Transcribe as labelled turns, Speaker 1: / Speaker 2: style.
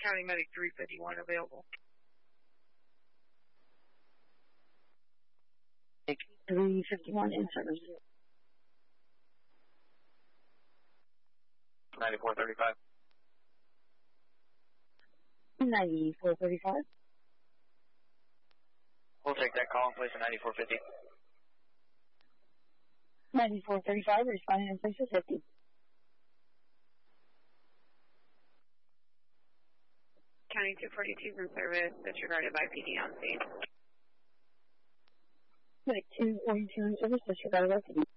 Speaker 1: County Medic 351 available.
Speaker 2: 351 in service.
Speaker 3: 9435.
Speaker 2: 9435.
Speaker 3: We'll take that call and place a 9450.
Speaker 2: 9435, responding in place of 50.
Speaker 1: County 242 room service disregarded by PD on scene.
Speaker 2: Medic 242 in service disregarded by PD.